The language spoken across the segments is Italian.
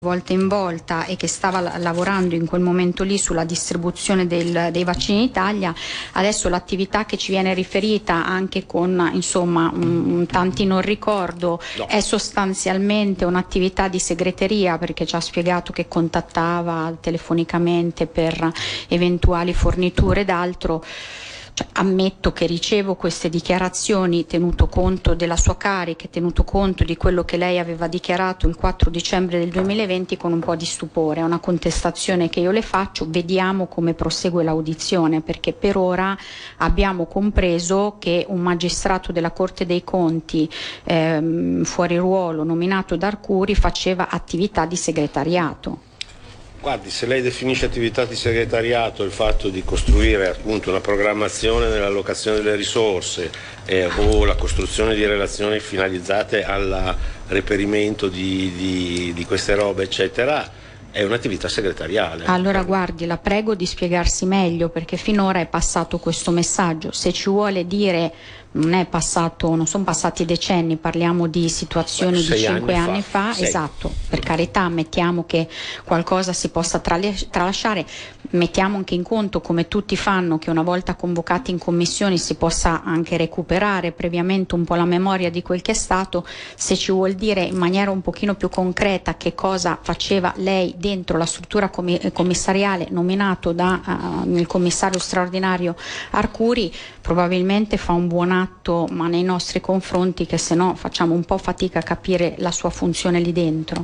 volta in volta e che stava lavorando in quel momento lì sulla distribuzione dei vaccini in Italia. Adesso l'attività che ci viene riferita anche con tanti non ricordo è sostanzialmente un'attività di segreteria, perché ci ha spiegato che contattava telefonicamente per eventuali forniture ed altro. Ammetto che ricevo queste dichiarazioni tenuto conto della sua carica e tenuto conto di quello che lei aveva dichiarato il 4 dicembre del 2020 con un po' di stupore. È una contestazione che io le faccio, vediamo come prosegue l'audizione, perché per ora abbiamo compreso che un magistrato della Corte dei Conti fuori ruolo nominato da Arcuri faceva attività di segretariato. Guardi, se lei definisce attività di segretariato il fatto di costruire appunto una programmazione nell'allocazione delle risorse o la costruzione di relazioni finalizzate al reperimento di queste robe eccetera, è un'attività segretariale. Allora guardi, la prego di spiegarsi meglio, perché finora è passato questo messaggio. Se ci vuole dire non sono passati decenni, parliamo di situazioni di 5 anni fa. Esatto, per carità, mettiamo che qualcosa si possa tralasciare, mettiamo anche in conto, come tutti fanno, che una volta convocati in commissioni si possa anche recuperare previamente un po' la memoria di quel che è stato. Se ci vuol dire in maniera un pochino più concreta che cosa faceva lei dentro la struttura commissariale nominato nel commissario straordinario Arcuri, probabilmente fa un buon atto, ma nei nostri confronti, che se no facciamo un po' fatica a capire la sua funzione lì dentro.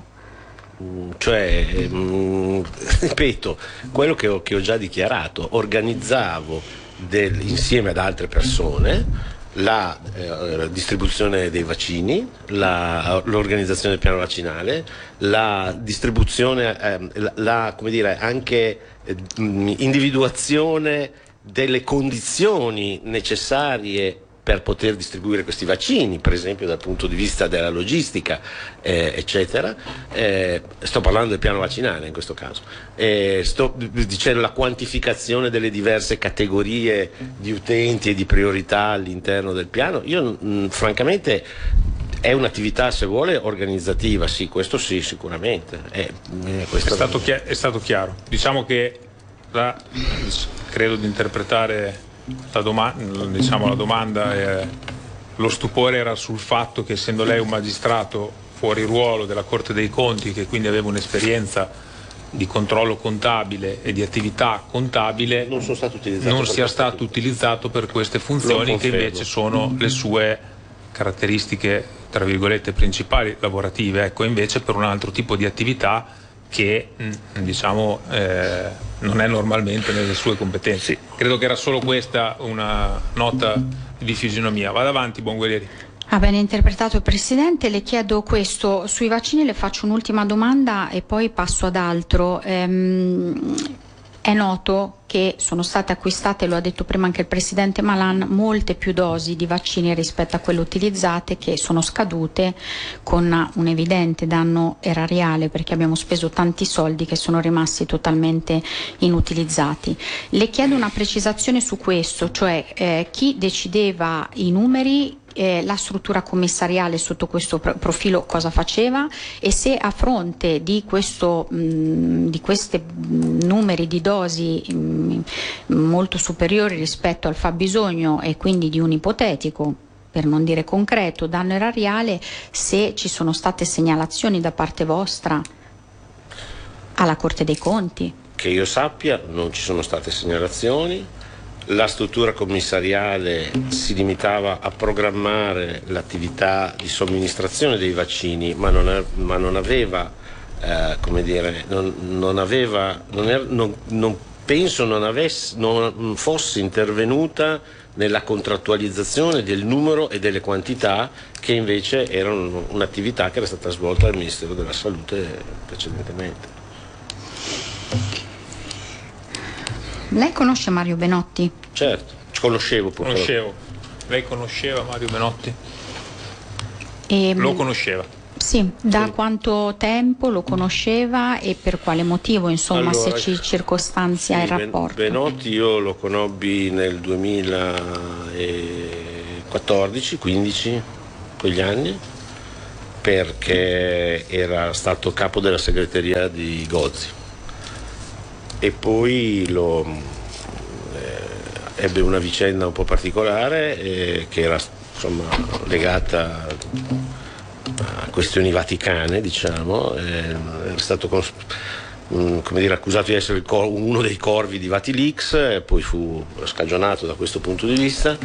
Ripeto, quello che ho già dichiarato: organizzavo insieme ad altre persone la distribuzione dei vaccini, l'organizzazione del piano vaccinale, la distribuzione, anche individuazione delle condizioni necessarie per poter distribuire questi vaccini, per esempio dal punto di vista della logistica, eccetera. Sto parlando del piano vaccinale in questo caso. Sto dicendo la quantificazione delle diverse categorie di utenti e di priorità all'interno del piano. Io francamente è un'attività, se vuole, organizzativa, sì, questo sì, sicuramente. È stato chiaro. Diciamo che credo di interpretare la domanda lo stupore era sul fatto che, essendo lei un magistrato fuori ruolo della Corte dei Conti, che quindi aveva un'esperienza di controllo contabile e di attività contabile, non sia stato utilizzato per queste funzioni, che invece sono le sue caratteristiche, tra virgolette, principali lavorative, ecco, invece per un altro tipo di attività che non è normalmente nelle sue competenze. Sì. Credo che era solo questa una nota di fisionomia. Vada avanti, Buonguerrieri. Ha ben interpretato, Presidente. Le chiedo questo: sui vaccini le faccio un'ultima domanda e poi passo ad altro. È noto che sono state acquistate, lo ha detto prima anche il Presidente Malan, molte più dosi di vaccini rispetto a quelle utilizzate, che sono scadute con un evidente danno erariale, perché abbiamo speso tanti soldi che sono rimasti totalmente inutilizzati. Le chiedo una precisazione su questo, cioè chi decideva i numeri, la struttura commissariale sotto questo profilo cosa faceva, e se a fronte di questi numeri di dosi molto superiori rispetto al fabbisogno, e quindi di un ipotetico, per non dire concreto, danno erariale, se ci sono state segnalazioni da parte vostra alla Corte dei Conti. Che io sappia non ci sono state segnalazioni. La struttura commissariale si limitava a programmare l'attività di somministrazione dei vaccini, ma non fosse intervenuta nella contrattualizzazione del numero e delle quantità, che invece erano un'attività che era stata svolta dal Ministero della Salute precedentemente. Lei conosce Mario Benotti? Certo, conoscevo. Lei conosceva Mario Benotti? Lo conosceva? Sì, da quanto tempo lo conosceva e per quale motivo, insomma, allora, se ci circostanzia il rapporto? Benotti io lo conobbi nel 2014-15, quegli anni, perché era stato capo della segreteria di Gozzi e poi ebbe una vicenda un po' particolare che era insomma legata a questioni vaticane, diciamo. Era stato come dire, accusato di essere uno dei corvi di Vatilix, e poi fu scagionato da questo punto di vista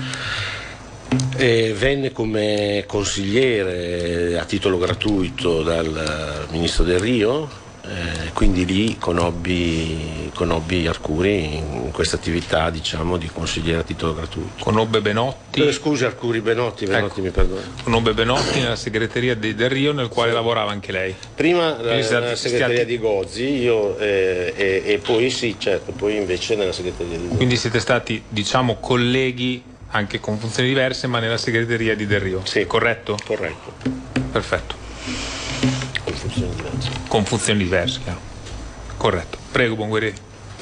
e venne come consigliere a titolo gratuito dal ministro Del Rio, quindi lì conobbi Arcuri in questa attività, diciamo, di consigliere a titolo gratuito. Conobbe Benotti? Scusi, Arcuri, Benotti, ecco, mi perdoni. Conobbe Benotti nella segreteria di Del Rio, nel quale lavorava anche lei? Prima nella segreteria di Gozzi, io e poi sì, certo, poi invece nella segreteria di Gozzi. Quindi siete stati, diciamo, colleghi anche con funzioni diverse, ma nella segreteria di Del Rio? Sì. Corretto? Corretto. Perfetto. Con funzioni diverse. Con funzioni diverse, chiaro. Corretto. Prego, Bonguerrieri.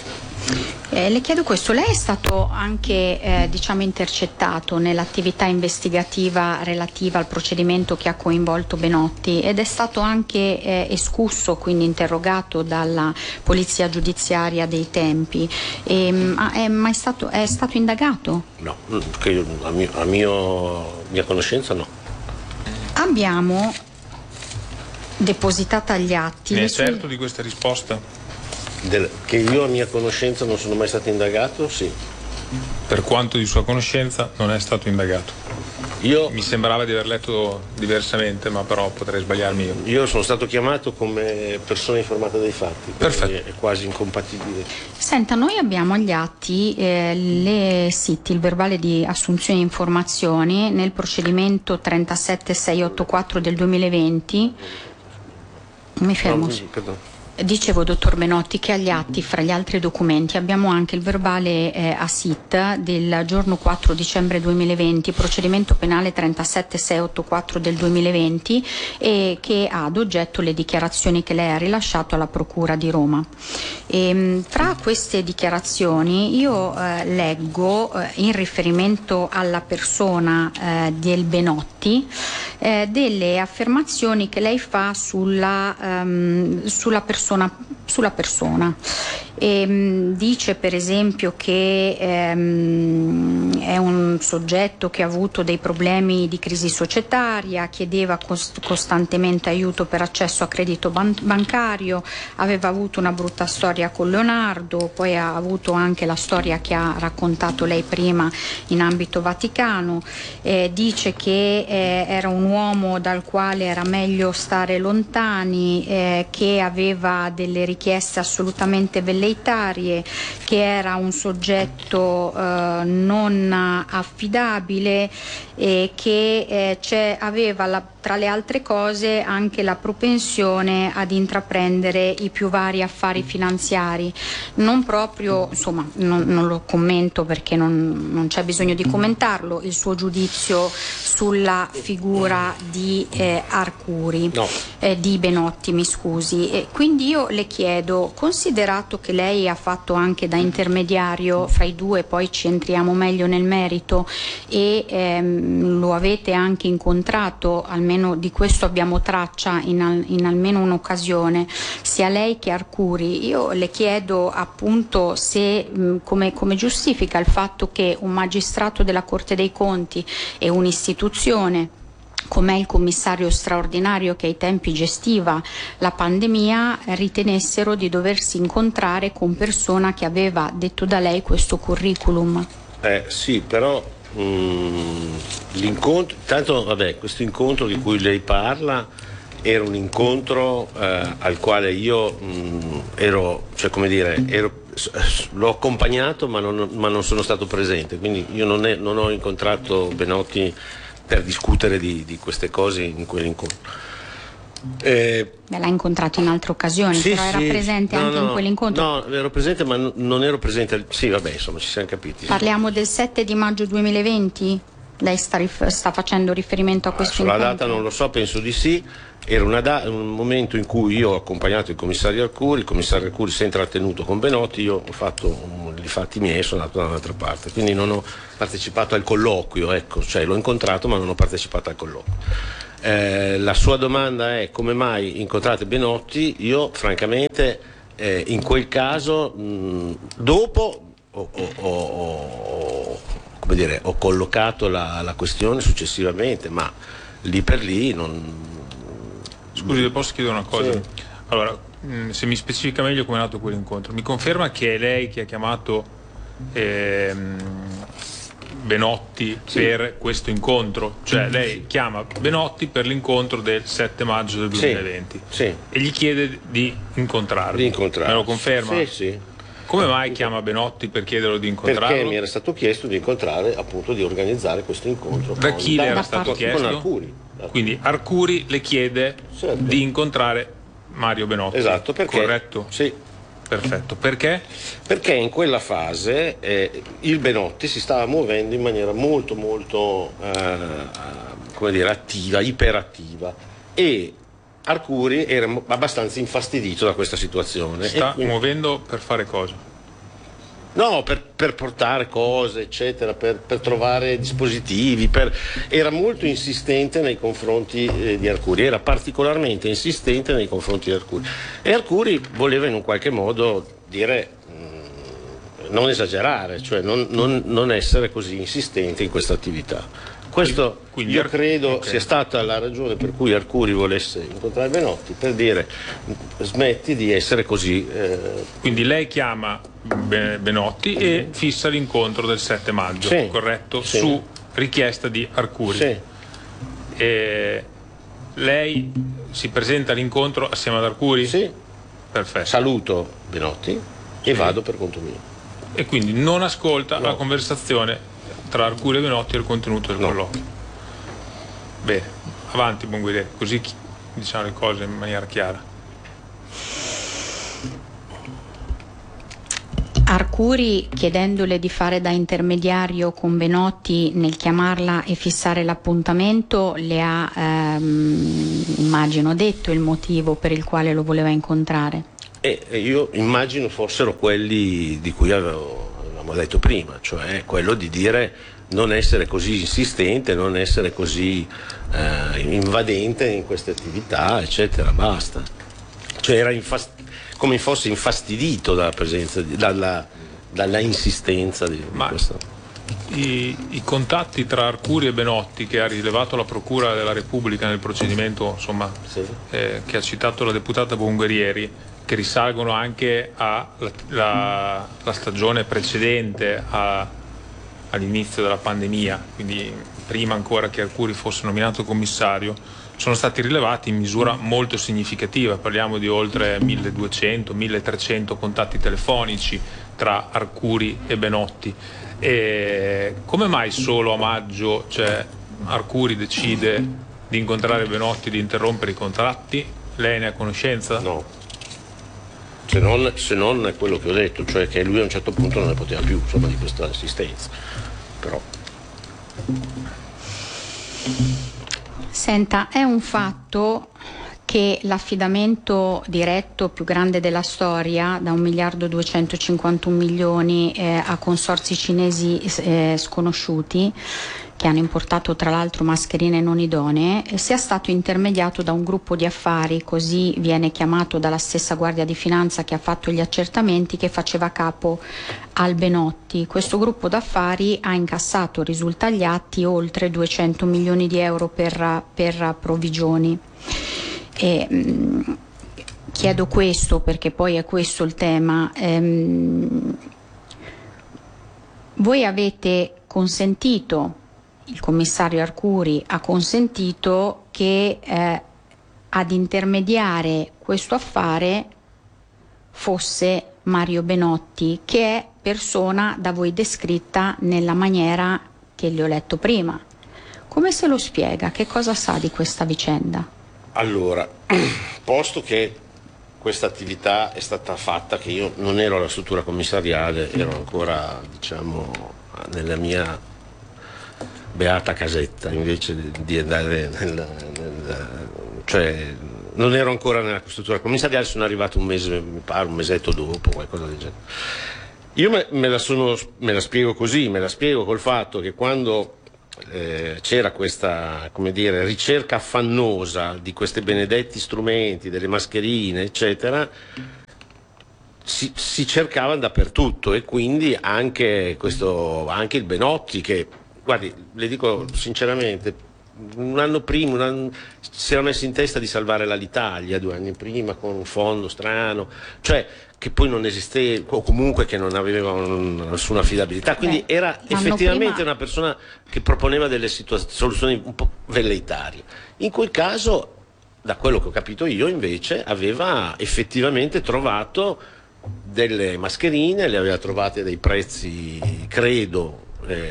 Le chiedo questo, lei è stato anche diciamo intercettato nell'attività investigativa relativa al procedimento che ha coinvolto Benotti ed è stato anche escusso, quindi interrogato dalla polizia giudiziaria dei tempi. Ma è stato indagato? No, che io, a mia conoscenza no. Abbiamo depositata agli atti. Ne è certo di questa risposta? Che io a mia conoscenza non sono mai stato indagato, sì. Per quanto di sua conoscenza non è stato indagato. Mi sembrava di aver letto diversamente, ma però potrei sbagliarmi io. Io sono stato chiamato come persona informata dei fatti. Perfetto. È quasi incompatibile. Senta, noi abbiamo agli atti il verbale di assunzione e informazioni nel procedimento 37684 del 2020. Mi fermo. No, perdone. Dicevo, dottor Benotti, che agli atti, fra gli altri documenti, abbiamo anche il verbale ASIT del giorno 4 dicembre 2020, procedimento penale 37684 del 2020, e che ha ad oggetto le dichiarazioni che lei ha rilasciato alla Procura di Roma. Fra queste dichiarazioni io leggo, in riferimento alla persona del Benotti, delle affermazioni che lei fa sulla persona. Dice per esempio che è un soggetto che ha avuto dei problemi di crisi societaria, chiedeva costantemente aiuto per accesso a credito bancario, aveva avuto una brutta storia con Leonardo, poi ha avuto anche la storia che ha raccontato lei prima in ambito vaticano. Dice che era un uomo dal quale era meglio stare lontani, che aveva delle richieste assolutamente velleitarie, che era un soggetto non affidabile e che aveva tra le altre cose anche la propensione ad intraprendere i più vari affari finanziari. Non proprio, insomma, non lo commento perché non c'è bisogno di commentarlo, il suo giudizio sulla figura di Arcuri, no. Di Benotti, mi scusi. Quindi io le chiedo, considerato che lei ha fatto anche da intermediario fra i due, poi ci entriamo meglio nel merito, e lo avete anche incontrato, almeno di questo abbiamo traccia in almeno un'occasione, sia lei che Arcuri, io le chiedo appunto se come giustifica il fatto che un magistrato della Corte dei Conti e un'istituzione come il commissario straordinario che ai tempi gestiva la pandemia rintenessero di doversi incontrare con persona che aveva, detto da lei, questo curriculum. Sì, però l'incontro, tanto vabbè, questo incontro di cui lei parla era un incontro al quale io l'ho accompagnato ma non sono stato presente, quindi io non ho incontrato Benotti per discutere di queste cose in quell'incontro. L'ha incontrato in altre occasioni, sì, però era presente anche in quell'incontro? No, ero presente ma non ero presente. Sì, vabbè, insomma, ci siamo capiti. Parliamo del 7 di maggio 2020? Lei sta facendo riferimento a questo incontro? Sulla data non lo so, penso di sì. Era un momento in cui io ho accompagnato il commissario Arcuri si è intrattenuto con Benotti, io ho fatto i fatti miei e sono andato da un'altra parte, quindi non ho partecipato al colloquio, ecco, cioè l'ho incontrato ma non ho partecipato al colloquio. La sua domanda è: come mai incontrate Benotti? Io francamente in quel caso dopo come dire, ho collocato la questione successivamente, ma lì per lì non... Scusi, le posso chiedere una cosa? Sì. Allora, se mi specifica meglio come è nato quell'incontro, mi conferma che è lei che ha chiamato Benotti per questo incontro? Cioè lei chiama Benotti per l'incontro del 7 maggio del 2020 sì. E gli chiede di incontrarlo? Me lo conferma? Sì, sì. Come mai chiama Benotti per chiederlo di incontrarlo? Perché mi era stato chiesto di incontrare, appunto, di organizzare questo incontro. Da chi le era stato chiesto? Con Arcuri. Quindi Arcuri le chiede di incontrare Mario Benotti. Esatto, perché? Corretto? Sì. Perfetto. Perché? Perché in quella fase il Benotti si stava muovendo in maniera molto come dire, attiva, iperattiva, e Arcuri era abbastanza infastidito da questa situazione. Si sta muovendo per fare cosa? No, per portare cose, eccetera, per trovare dispositivi, era molto insistente nei confronti di Arcuri, era particolarmente insistente nei confronti di Arcuri. E Arcuri voleva in un qualche modo dire, non esagerare, cioè non essere così insistente in questa attività. Questo Quindi io credo sia stata la ragione per cui Arcuri volesse incontrare Benotti, per dire: smetti di essere così. Quindi lei chiama Benotti e fissa l'incontro del 7 maggio, sì, corretto? Sì. Su richiesta di Arcuri. Sì. E lei si presenta all'incontro assieme ad Arcuri? Sì. Perfetto. Saluto Benotti e vado per conto mio. E quindi non ascolta la conversazione tra Arcuri e Benotti e il contenuto del colloquio. Bene, avanti Bonguidelli, così diciamo le cose in maniera chiara. Arcuri, chiedendole di fare da intermediario con Benotti nel chiamarla e fissare l'appuntamento, le ha immagino detto il motivo per il quale lo voleva incontrare. Io immagino fossero quelli di cui avevamo detto prima, cioè quello di dire: non essere così insistente, non essere così invadente in queste attività, eccetera, basta. Cioè era come fosse infastidito dalla presenza, dalla insistenza di questo. I contatti tra Arcuri e Benotti, che ha rilevato la Procura della Repubblica nel procedimento, insomma, Sì. Che ha citato la deputata Bonguerieri, che risalgono anche alla stagione precedente all'inizio della pandemia, quindi prima ancora che Arcuri fosse nominato commissario, sono stati rilevati in misura molto significativa. Parliamo di oltre 1200-1300 contatti telefonici tra Arcuri e Benotti. E come mai solo a maggio, cioè, Arcuri decide di incontrare Benotti e di interrompere i contratti? Lei ne ha conoscenza? No, se non è quello che ho detto, cioè che lui a un certo punto non ne poteva più, insomma, di questa insistenza. Però Senta, è un fatto che l'affidamento diretto più grande della storia, da 1.251 milioni a consorzi cinesi sconosciuti, che hanno importato tra l'altro mascherine non idonee, sia stato intermediato da un gruppo di affari, così viene chiamato dalla stessa Guardia di Finanza che ha fatto gli accertamenti, che faceva capo al Benotti. Questo gruppo d'affari ha incassato, risulta agli atti, oltre 200 milioni di euro per provvigioni. Chiedo questo perché poi è questo il tema. Voi avete consentito, il commissario Arcuri ha consentito che ad intermediare questo affare fosse Mario Benotti, che è persona da voi descritta nella maniera che le ho letto prima. Come se lo spiega? Che cosa sa di questa vicenda? Allora, posto che questa attività è stata fatta, che io non ero alla struttura commissariale, ero ancora, diciamo, nella mia beata casetta, invece di andare cioè non ero ancora nella struttura commissariale, sono arrivato un mese, mi pare un mesetto dopo, qualcosa del genere. Io me la spiego così, me la spiego col fatto che quando c'era questa, come dire, ricerca affannosa di questi benedetti strumenti, delle mascherine, eccetera, si cercava dappertutto, e quindi anche il Benotti, che, guardi, le dico sinceramente, un anno prima si era messo in testa di salvare l'Alitalia 2 anni prima con un fondo strano, cioè che poi non esisteva, o comunque che non aveva nessuna affidabilità, quindi era effettivamente una persona che proponeva delle soluzioni un po' velleitarie. In quel caso, da quello che ho capito io, invece aveva effettivamente trovato delle mascherine, le aveva trovate a dei prezzi, credo,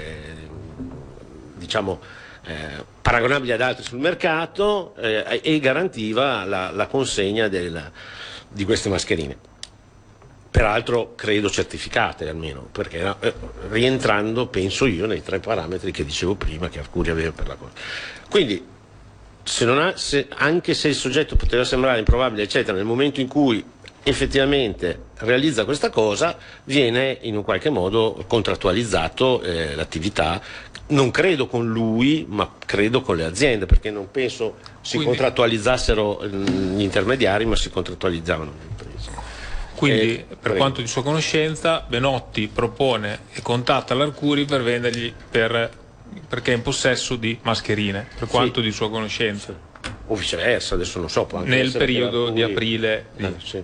paragonabili ad altri sul mercato, e garantiva la consegna di queste mascherine. Peraltro credo certificate, almeno, perché rientrando, penso io, nei 3 parametri che dicevo prima che Arcuri aveva per la cosa. Quindi, anche se il soggetto poteva sembrare improbabile, eccetera, nel momento in cui effettivamente realizza questa cosa, viene in un qualche modo contrattualizzato l'attività. Non credo con lui, ma credo con le aziende, perché non penso si contrattualizzassero gli intermediari, ma si contrattualizzavano le imprese. Quindi, per quanto di sua conoscenza, Benotti propone e contatta l'Arcuri per vendergli, perché è in possesso di mascherine, per quanto di sua conoscenza. O viceversa, adesso non so. Nel periodo di aprile. Sì.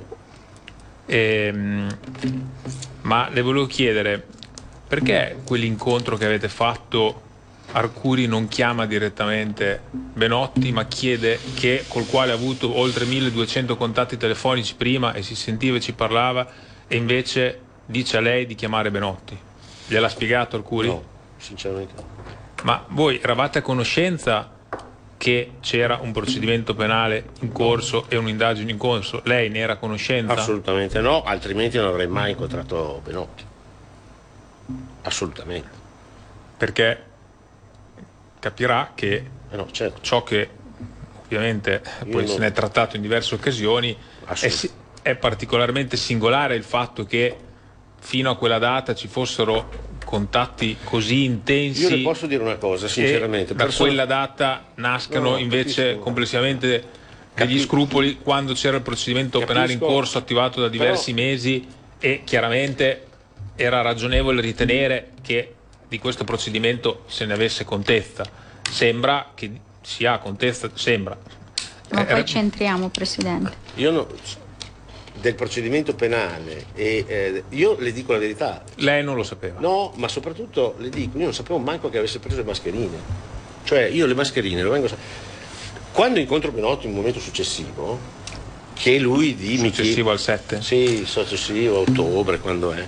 Ma le volevo chiedere, perché quell'incontro che avete fatto Arcuri non chiama direttamente Benotti, ma chiede, col quale ha avuto oltre 1200 contatti telefonici prima e si sentiva e ci parlava, e invece dice a lei di chiamare Benotti? Gliel'ha spiegato Arcuri? No, sinceramente no. Ma voi eravate a conoscenza che c'era un procedimento penale in corso e un'indagine in corso? Lei ne era a conoscenza? Assolutamente no, altrimenti non avrei mai incontrato Benotti. Assolutamente. Perché capirà che certo. Ciò che ovviamente poi se ne è trattato in diverse occasioni è particolarmente singolare il fatto che fino a quella data ci fossero contatti così intensi. Io le posso dire una cosa, sinceramente. Da quella data nascano invece complessivamente degli scrupoli, quando c'era il procedimento penale in corso attivato da diversi mesi, e chiaramente era ragionevole ritenere che di questo procedimento se ne avesse contezza. Sembra che si ha contezza, sembra. Ma poi ci entriamo, Presidente. Del procedimento penale, io le dico la verità. Lei non lo sapeva? No, ma soprattutto le dico, io non sapevo manco che avesse preso le mascherine. Cioè, io le mascherine lo vengo quando incontro Benotti in un momento successivo, che lui successivo al 7? Sì, successivo a ottobre, quando è.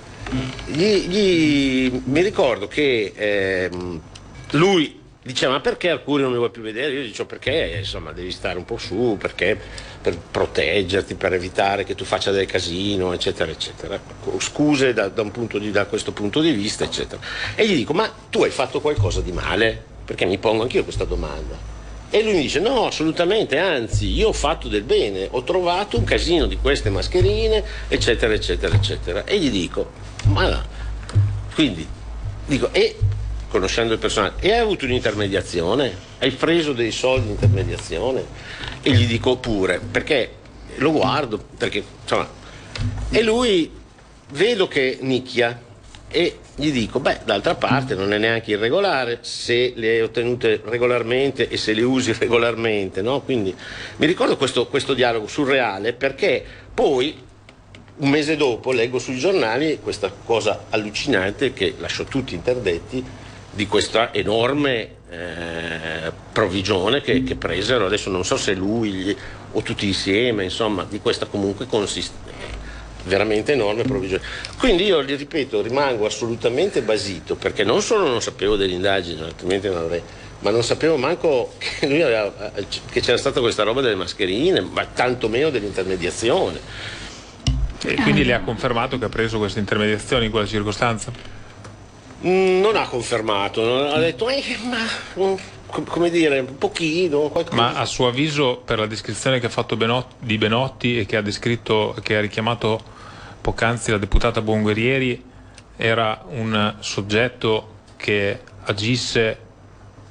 Mi ricordo che lui diceva: ma perché Arcuri non mi vuoi più vedere? Io dicevo: perché insomma devi stare un po' su, perché per proteggerti, per evitare che tu faccia del casino, eccetera eccetera, scuse da questo punto di vista, eccetera. E gli dico: ma tu hai fatto qualcosa di male? Perché mi pongo anch'io questa domanda. E lui mi dice: no, assolutamente, anzi, io ho fatto del bene, ho trovato un casino di queste mascherine, eccetera eccetera eccetera. E gli dico: ma no. Quindi dico: conoscendo il personaggio, e hai avuto un'intermediazione? Hai preso dei soldi di intermediazione? E gli dico pure, perché lo guardo, perché insomma, e lui vedo che nicchia, e gli dico: beh, d'altra parte non è neanche irregolare se le hai ottenute regolarmente e se le usi regolarmente, no? Quindi mi ricordo questo dialogo surreale, perché poi un mese dopo leggo sui giornali questa cosa allucinante che lasciò tutti interdetti, di questa enorme provvigione che presero, adesso non so se lui o tutti insieme, insomma, di questa comunque veramente enorme provvigione. Quindi io, gli ripeto, rimango assolutamente basito, perché non solo non sapevo dell'indagine, altrimenti non avrei, ma non sapevo manco che che c'era stata questa roba delle mascherine, ma tantomeno dell'intermediazione. E quindi le ha confermato che ha preso questa intermediazione in quella circostanza? Non ha confermato, ha detto ma come dire, un pochino, qualcosa. Ma a suo avviso, per la descrizione che ha fatto di Benotti e che ha descritto, che ha richiamato poc'anzi la deputata Buonguerrieri, era un soggetto che agisse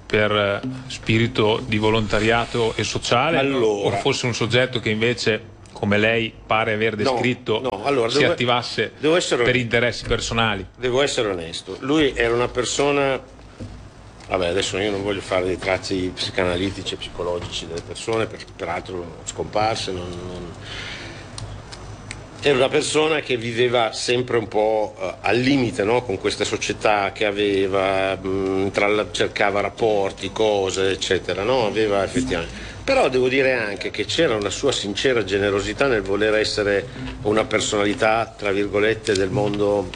per spirito di volontariato e sociale, o fosse un soggetto che invece, come lei pare aver descritto, si attivasse per interessi personali? Devo essere onesto, lui era una persona, adesso io non voglio fare dei tratti psicanalitici e psicologici delle persone, peraltro scomparse, era una persona che viveva sempre un po' al limite, no? Con queste società che aveva, cercava rapporti, cose, eccetera, no? Aveva effettivamente. Però devo dire anche che c'era una sua sincera generosità nel voler essere una personalità, tra virgolette, del mondo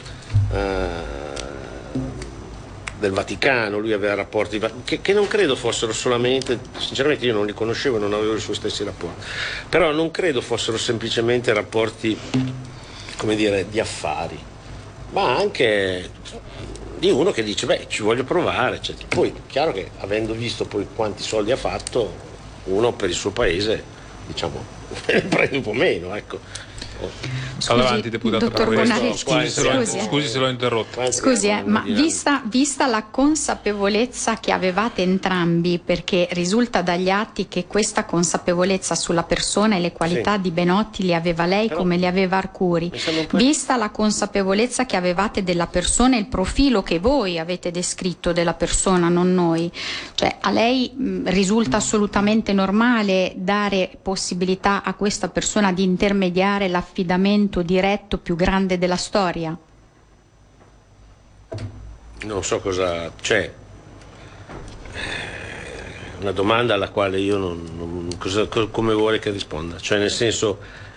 del Vaticano. Lui aveva rapporti che non credo fossero solamente, sinceramente io non li conoscevo e non avevo i suoi stessi rapporti, però non credo fossero semplicemente rapporti, come dire, di affari, ma anche di uno che dice ci voglio provare, eccetera. Poi chiaro che avendo visto poi quanti soldi ha fatto, uno per il suo paese, diciamo, prende un po' meno, ecco. Avanti, deputato. Dottor Bonaretti, scusi se l'ho interrotto. Scusi, ma vista la consapevolezza che avevate entrambi, perché risulta dagli atti che questa consapevolezza sulla persona e le qualità di Benotti li aveva lei come li aveva Arcuri, vista la consapevolezza che avevate della persona e il profilo che voi avete descritto della persona, non noi, cioè a lei risulta assolutamente normale dare possibilità a questa persona di intermediare l'affidamento diretto più grande della storia? Non so cosa c'è, una domanda alla quale io come vuole che risponda, cioè nel senso,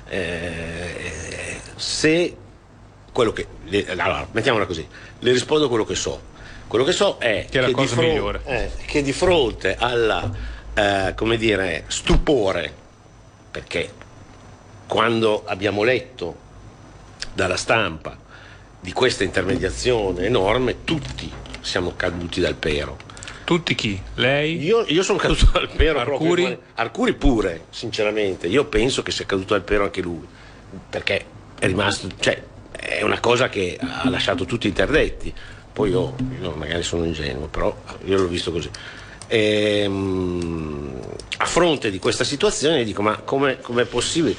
se quello che allora mettiamola così, le rispondo quello che so. Quello che so è che è la cosa migliore, che di fronte alla come dire, stupore, perché quando abbiamo letto dalla stampa di questa intermediazione enorme, tutti siamo caduti dal pero. Tutti chi? Lei? Io sono caduto dal pero. Arcuri? Arcuri pure, sinceramente. Io penso che sia caduto dal pero anche lui, perché è rimasto, cioè è una cosa che ha lasciato tutti interdetti. Poi io magari sono ingenuo, però io l'ho visto così. A fronte di questa situazione dico, ma come è possibile?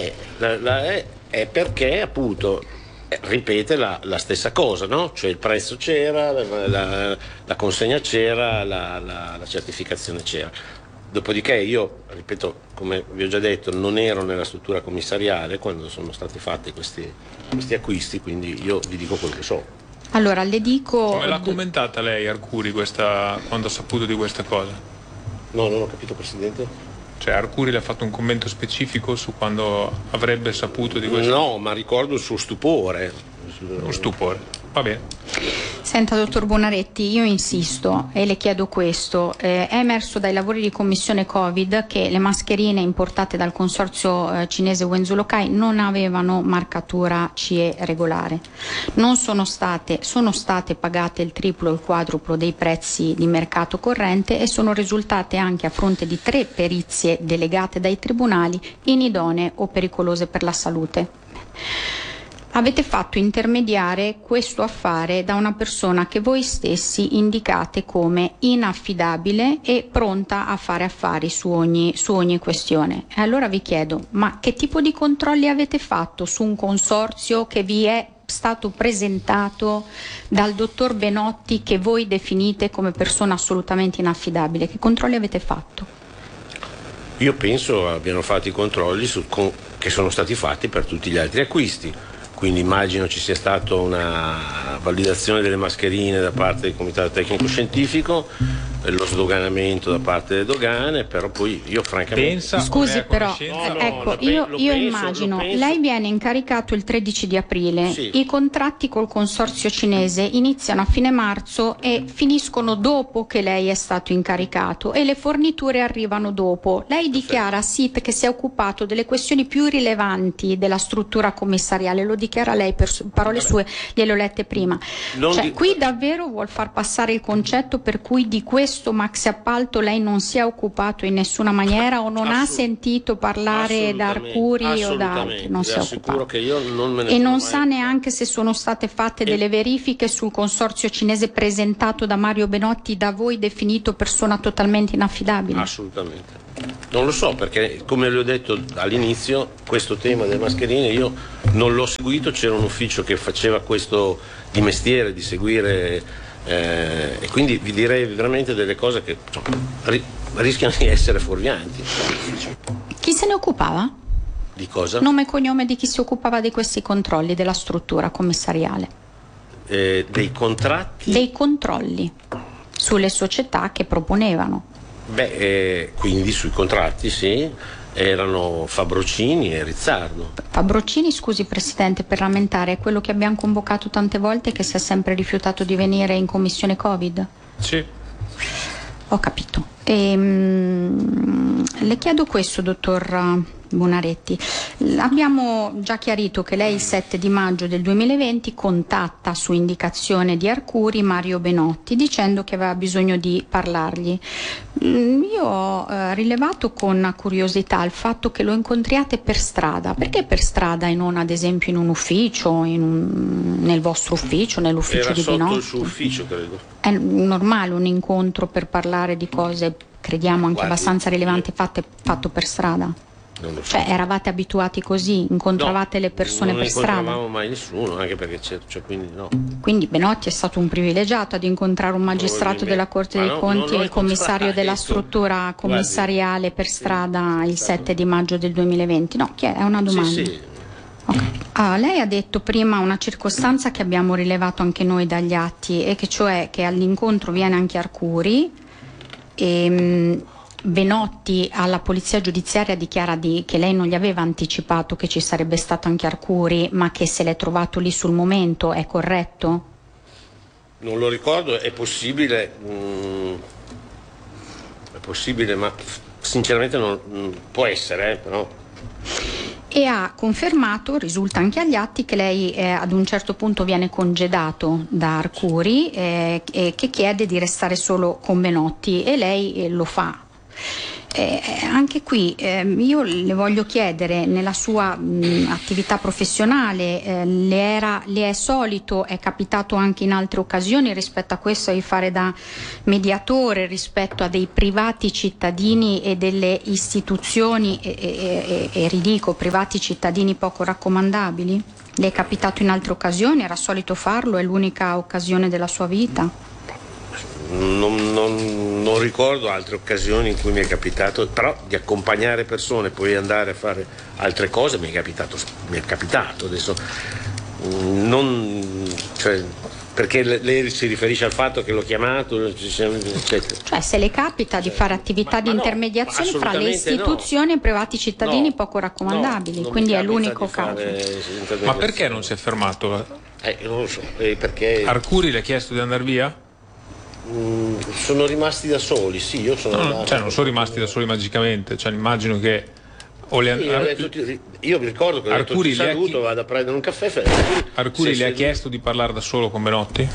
È perché appunto ripete la stessa cosa, no? Cioè il prezzo c'era, la consegna c'era, la certificazione c'era. Dopodiché io, ripeto, come vi ho già detto, non ero nella struttura commissariale quando sono stati fatti questi acquisti, quindi io vi dico quello che so. Allora le dico. Come l'ha commentata lei, Arcuri, quando ha saputo di questa cosa? No, non ho capito, Presidente. Cioè Arcuri le ha fatto un commento specifico su quando avrebbe saputo di questo? No, ma ricordo il suo stupore. Lo stupore. Va bene. Senta, dottor Bonaretti, io insisto e le chiedo questo. È emerso dai lavori di commissione Covid che le mascherine importate dal consorzio cinese Wenzhou-Lokai non avevano marcatura CE regolare. Sono state pagate il triplo o il quadruplo dei prezzi di mercato corrente e sono risultate anche, a fronte di 3 perizie delegate dai tribunali, inidonee o pericolose per la salute. Avete fatto intermediare questo affare da una persona che voi stessi indicate come inaffidabile e pronta a fare affari su ogni questione. E allora vi chiedo, ma che tipo di controlli avete fatto su un consorzio che vi è stato presentato dal dottor Benotti, che voi definite come persona assolutamente inaffidabile? Che controlli avete fatto? Io penso abbiano fatto i controlli che sono stati fatti per tutti gli altri acquisti. Quindi immagino ci sia stata una validazione delle mascherine da parte del Comitato Tecnico Scientifico, lo sdoganamento da parte delle dogane, però poi io francamente... Scusi però, io immagino, lei viene incaricato il 13 di aprile, sì. I contratti col consorzio cinese iniziano a fine marzo e finiscono dopo che lei è stato incaricato e le forniture arrivano dopo. Lei dichiara a SIT che si è occupato delle questioni più rilevanti della struttura commissariale, lo dichiara lei, per parole sue, gliele ho lette prima. Qui davvero vuol far passare il concetto per cui di questo questo maxi appalto lei non si è occupato in nessuna maniera o non ha sentito parlare da Arcuri o da altri? Non si è occupato. Che io non me ne e non mai sa neanche se sono state fatte delle verifiche sul consorzio cinese presentato da Mario Benotti, da voi definito persona totalmente inaffidabile? Assolutamente. Non lo so, perché come le ho detto all'inizio, questo tema delle mascherine io non l'ho seguito, c'era un ufficio che faceva questo di mestiere, di seguire, e quindi vi direi veramente delle cose che rischiano di essere fuorvianti. Chi se ne occupava? Di cosa? Nome e cognome di chi si occupava di questi controlli della struttura commissariale? Dei contratti? Dei controlli sulle società che proponevano. Quindi sui contratti sì, erano Fabrocini e Rizzardo. Fabrocini, scusi Presidente, per rammentare, è quello che abbiamo convocato tante volte che si è sempre rifiutato di venire in commissione Covid? Sì. Ho capito. Le chiedo questo, dottor Bonaretti. Abbiamo già chiarito che lei il 7 di maggio del 2020 contatta su indicazione di Arcuri Mario Benotti dicendo che aveva bisogno di parlargli. Io ho rilevato con curiosità il fatto che lo incontriate per strada. Perché per strada e non ad esempio in un ufficio, nel vostro ufficio, nell'ufficio Era di Benotti? Era sotto il suo ufficio, credo. È normale un incontro per parlare di cose, crediamo, anche abbastanza rilevanti, fatto per strada? Non lo so. Cioè eravate abituati così? Incontravate le persone per strada? Non incontravamo mai nessuno, anche perché quindi no. Quindi Benotti è stato un privilegiato ad incontrare un magistrato della Corte dei Conti e il commissario della struttura commissariale per strada il 7 di maggio del 2020? No, è una domanda. Sì. Okay. Lei ha detto prima una circostanza che abbiamo rilevato anche noi dagli atti, e che cioè che all'incontro viene anche Arcuri e Benotti alla polizia giudiziaria dichiara che lei non gli aveva anticipato che ci sarebbe stato anche Arcuri, ma che se l'è trovato lì sul momento, è corretto? Non lo ricordo, è possibile, ma sinceramente non può essere, però. E ha confermato, risulta anche agli atti, che lei ad un certo punto viene congedato da Arcuri e che chiede di restare solo con Benotti, e lei lo fa. Anche qui io le voglio chiedere, nella sua attività professionale le è solito, è capitato anche in altre occasioni rispetto a questo, di fare da mediatore rispetto a dei privati cittadini e delle istituzioni e ridico privati cittadini poco raccomandabili? Le è capitato in altre occasioni? Era solito farlo? È l'unica occasione della sua vita? Non ricordo altre occasioni in cui mi è capitato, però di accompagnare persone, poi andare a fare altre cose mi è capitato adesso perché lei si riferisce al fatto che l'ho chiamato, eccetera. Cioè se le capita di fare attività di intermediazione fra le istituzioni e privati cittadini poco raccomandabili, quindi è l'unico caso. Ma perché non si è fermato? Non lo so, perché Arcuri le ha chiesto di andare via? Sono rimasti da soli, sì, io sono andato, non sono rimasti da soli magicamente, immagino che io mi ricordo che Arcuri ho detto ti saluto, vado a prendere un caffè. Arcuri le ha chiesto di parlare da solo con Benotti?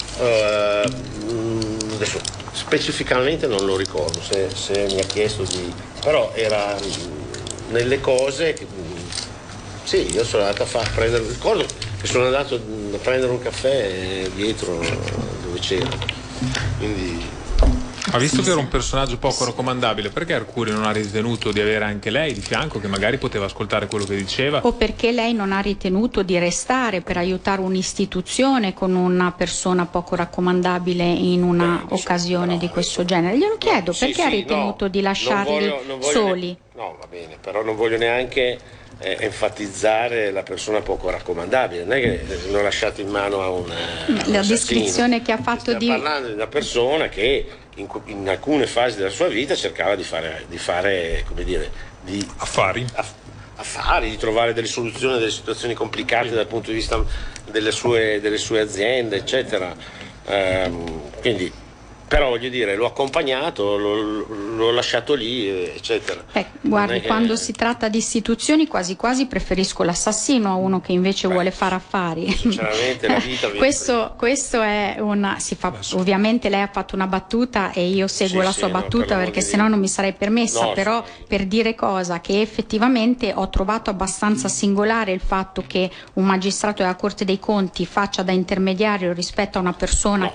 Adesso specificamente non lo ricordo se mi ha chiesto di, però era nelle cose che, sì, io sono andato ricordo che sono andato a prendere un caffè dietro dove c'era. Quindi. Ma visto che era un personaggio poco raccomandabile, perché Arcuri non ha ritenuto di avere anche lei di fianco, che magari poteva ascoltare quello che diceva? O perché lei non ha ritenuto di restare per aiutare un'istituzione con una persona poco raccomandabile in una occasione di questo genere? Glielo chiedo, perché ha ritenuto di lasciarli soli? No, va bene, però non voglio neanche enfatizzare la persona poco raccomandabile, non è che l'ho lasciato in mano a la descrizione che ha fatto di parlando di una persona che in alcune fasi della sua vita cercava di fare come dire, di affari, di trovare delle soluzioni a delle situazioni complicate dal punto di vista delle sue aziende, eccetera. Quindi Però voglio dire, l'ho accompagnato, l'ho lasciato lì, eccetera. Guardi, quando si tratta di istituzioni quasi quasi preferisco l'assassino a uno che invece vuole fare affari. Sinceramente la vita questo è ovviamente lei ha fatto una battuta e io seguo la sua battuta perché sennò non mi sarei permessa, però per dire cosa che effettivamente ho trovato abbastanza singolare il fatto che un magistrato della Corte dei Conti faccia da intermediario rispetto a una persona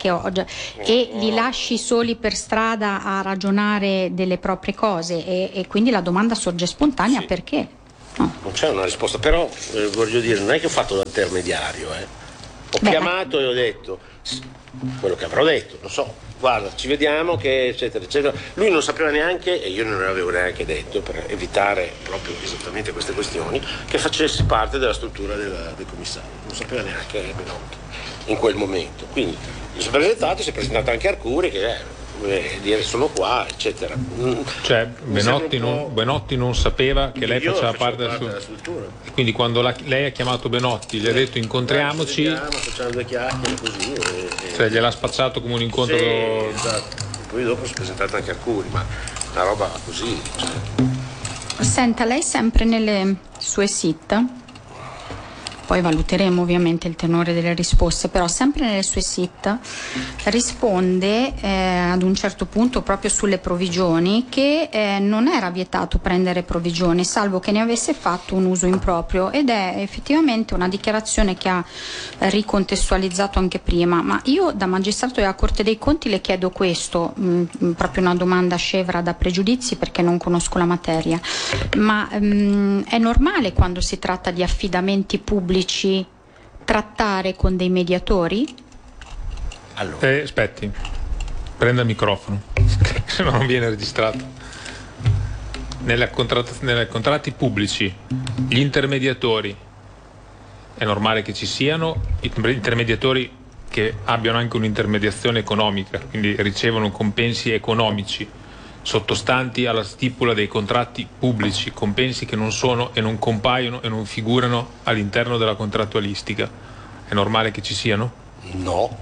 e li lasci soli per strada a ragionare delle proprie cose e quindi la domanda sorge spontanea, perché? No. Non c'è una risposta, però voglio dire, non è che ho fatto da intermediario, ho chiamato e ho detto quello che avrò detto, non so, guarda, ci vediamo che eccetera eccetera. Lui non sapeva neanche, e io non l'avevo neanche detto per evitare proprio esattamente queste questioni, che facessi parte della struttura del commissario, non sapeva neanche Benotti in quel momento, quindi si è presentato anche Arcuri che dire sono qua, eccetera. Cioè Benotti non sapeva che lei faceva parte della struttura. Quindi quando lei ha chiamato Benotti gli ha detto incontriamoci, facciamo due chiacchiere così. Cioè gliel'ha spacciato come un incontro. Sì, esatto. Poi dopo si è presentato anche Arcuri, ma una roba così. Cioè. Senta, lei sempre nelle sue sit, poi valuteremo ovviamente il tenore delle risposte, però sempre nelle sue sit risponde ad un certo punto proprio sulle provvigioni che non era vietato prendere provvigioni salvo che ne avesse fatto un uso improprio, ed è effettivamente una dichiarazione che ha ricontestualizzato anche prima, ma io da magistrato della Corte dei Conti le chiedo questo, proprio una domanda scevra da pregiudizi perché non conosco la materia, ma è normale quando si tratta di affidamenti pubblici trattare con dei mediatori? Allora. Aspetti, prenda il microfono, se no non viene registrato. Nei contratti pubblici, gli intermediatori, è normale che ci siano intermediatori che abbiano anche un'intermediazione economica, quindi ricevono compensi economici sottostanti alla stipula dei contratti pubblici, compensi che non sono e non compaiono e non figurano all'interno della contrattualistica. È normale che ci siano? No,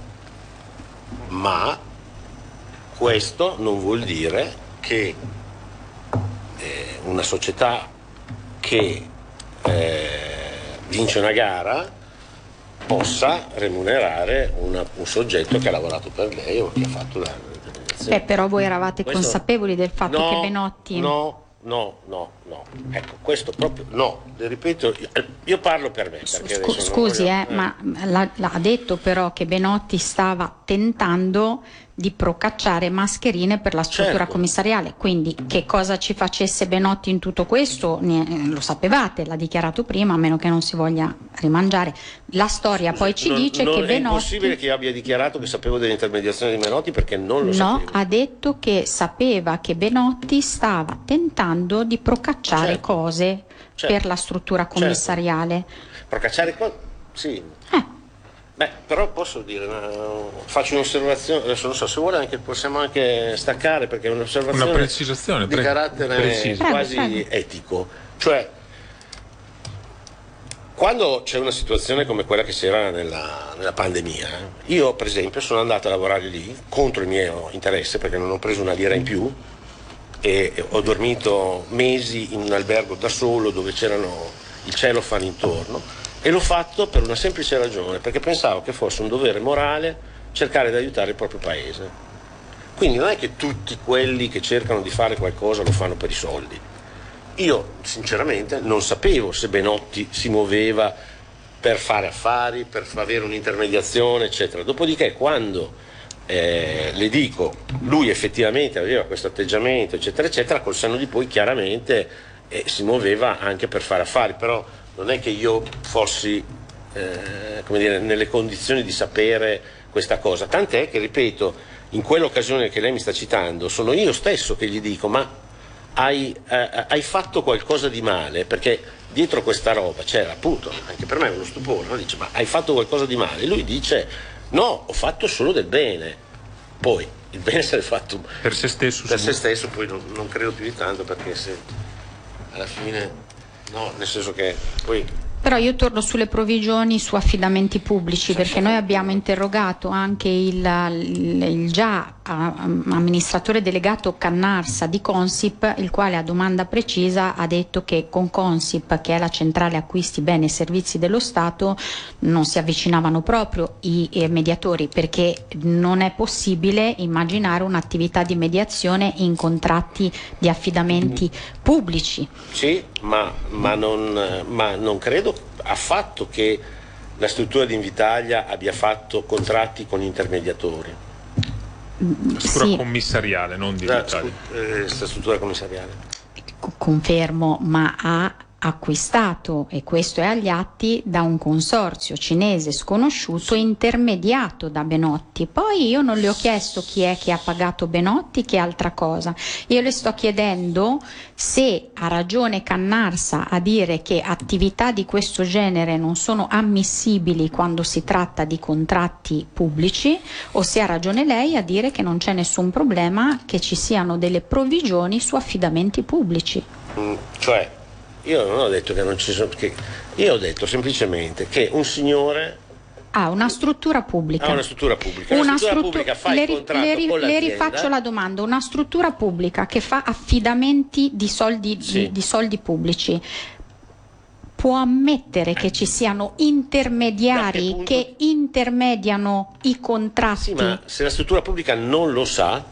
ma questo non vuol dire che una società che vince una gara possa remunerare un soggetto che ha lavorato per lei o che ha fatto la però voi eravate consapevoli del fatto che Benotti... No. Ecco, questo proprio no. Ripeto, io parlo per me. Scusi, ma l'ha detto però che Benotti stava tentando di procacciare mascherine per la struttura commissariale, quindi che cosa ci facesse Benotti in tutto questo lo sapevate, l'ha dichiarato prima, a meno che non si voglia rimangiare. La storia poi ci dice che Benotti... È impossibile che io abbia dichiarato che sapevo dell'intermediazione di Benotti perché non lo sapevo. No, ha detto che sapeva che Benotti stava tentando di procacciare cose per la struttura commissariale. Procacciare cose? Sì. Beh, però posso dire, faccio un'osservazione, adesso non so, se vuole possiamo anche staccare perché è un'osservazione una precisazione, di carattere quasi etico. Cioè, quando c'è una situazione come quella che c'era nella pandemia, io per esempio sono andato a lavorare lì contro il mio interesse perché non ho preso una lira in più e ho dormito mesi in un albergo da solo dove c'erano il cellophane intorno. E l'ho fatto per una semplice ragione, perché pensavo che fosse un dovere morale cercare di aiutare il proprio paese. Quindi non è che tutti quelli che cercano di fare qualcosa lo fanno per i soldi. Io sinceramente non sapevo se Benotti si muoveva per fare affari, per avere un'intermediazione, eccetera. Dopodiché quando le dico, lui effettivamente aveva questo atteggiamento, eccetera, eccetera, col senno di poi chiaramente si muoveva anche per fare affari, però non è che io fossi come dire, nelle condizioni di sapere questa cosa, tant'è che, ripeto, in quell'occasione che lei mi sta citando sono io stesso che gli dico ma hai fatto qualcosa di male, perché dietro questa roba c'era appunto, anche per me uno stupore, no? Dice ma hai fatto qualcosa di male? E lui dice no, ho fatto solo del bene. Poi il bene se l'è fatto per se stesso, poi non credo più di tanto, perché se alla fine no, nel senso che poi... Però io torno sulle provvigioni su affidamenti pubblici, perché noi abbiamo interrogato anche il già amministratore delegato Cannarsa di Consip, il quale a domanda precisa ha detto che con Consip, che è la centrale acquisti beni e servizi dello Stato, non si avvicinavano proprio i mediatori, perché non è possibile immaginare un'attività di mediazione in contratti di affidamenti pubblici. Sì, ma non credo affatto che la struttura di Invitalia abbia fatto contratti con intermediatori. Struttura commissariale, non di Invitalia. La struttura commissariale. Confermo, ma ha acquistato, e questo è agli atti, da un consorzio cinese sconosciuto intermediato da Benotti. Poi io non le ho chiesto chi è che ha pagato Benotti, che altra cosa. Io le sto chiedendo se ha ragione Cannarsa a dire che attività di questo genere non sono ammissibili quando si tratta di contratti pubblici, o se ha ragione lei a dire che non c'è nessun problema che ci siano delle provvigioni su affidamenti pubblici. Cioè, io non ho detto che non ci sono, io ho detto semplicemente che un signore ha una struttura pubblica. Ha una struttura pubblica. Una struttura pubblica fa il contratto con l'azienda. Le rifaccio la domanda. Una struttura pubblica che fa affidamenti di soldi, sì, di soldi pubblici può ammettere che ci siano intermediari che intermediano i contratti? Sì, ma se la struttura pubblica non lo sa,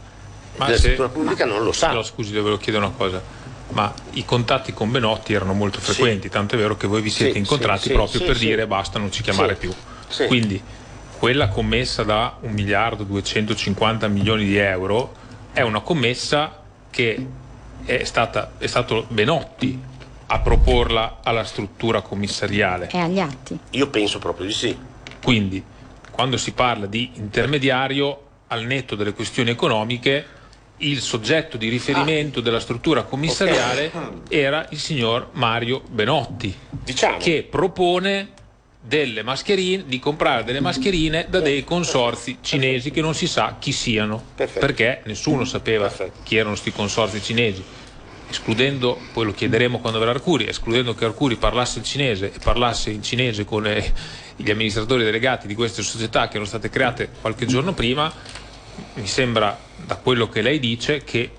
non lo sa. No, scusi, devo chiedere una cosa. Ma i contatti con Benotti erano molto frequenti, tanto è vero che voi vi siete incontrati proprio per dire basta, non ci chiamare più. Quindi quella commessa da 1.250 milioni di euro è una commessa che è stato Benotti a proporla alla struttura commissariale. È agli atti. Io penso proprio di sì. Quindi quando si parla di intermediario, al netto delle questioni economiche, il soggetto di riferimento della struttura commissariale era il signor Mario Benotti, che propone delle mascherine, di comprare delle mascherine da dei consorzi cinesi che non si sa chi siano, perché nessuno sapeva chi erano questi consorzi cinesi, escludendo, poi lo chiederemo quando verrà Arcuri, escludendo che Arcuri parlasse il cinese e parlasse in cinese con gli amministratori delegati di queste società che erano state create qualche giorno prima. Mi sembra, da quello che lei dice, che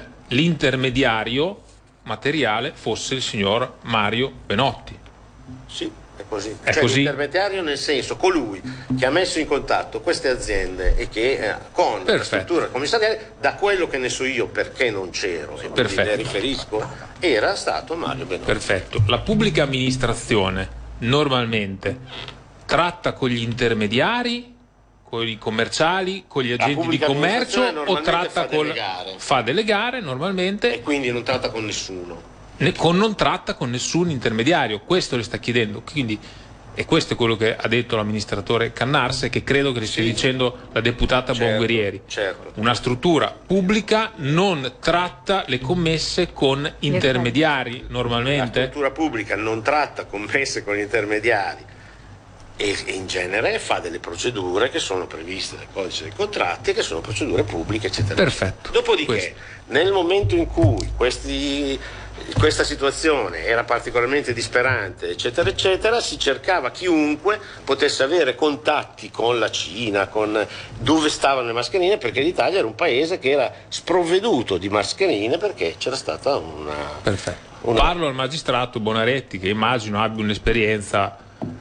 l'intermediario materiale fosse il signor Mario Benotti. Sì, è così. Così? L'intermediario nel senso colui che ha messo in contatto queste aziende e che con la struttura commissariale, da quello che ne so io perché non c'ero e quindi ne riferisco, era stato Mario Benotti. Perfetto. La pubblica amministrazione normalmente tratta con gli intermediari, con i commerciali, con gli agenti di commercio, o tratta fa delle gare normalmente, e quindi non tratta con nessuno, non tratta con nessun intermediario. Questo le sta chiedendo, quindi, e questo è quello che ha detto l'amministratore Cannarsa e che credo che le stia dicendo la deputata Bonguerrieri. Una struttura pubblica non tratta le commesse con intermediari normalmente. La struttura pubblica non tratta commesse con intermediari e in genere fa delle procedure che sono previste nel codice dei contratti e che sono procedure pubbliche, eccetera. Perfetto. Dopodiché, nel momento in cui questa situazione era particolarmente disperante, eccetera, eccetera, si cercava chiunque potesse avere contatti con la Cina, con dove stavano le mascherine, perché l'Italia era un paese che era sprovveduto di mascherine perché c'era stata Parlo al magistrato Bonaretti, che immagino abbia un'esperienza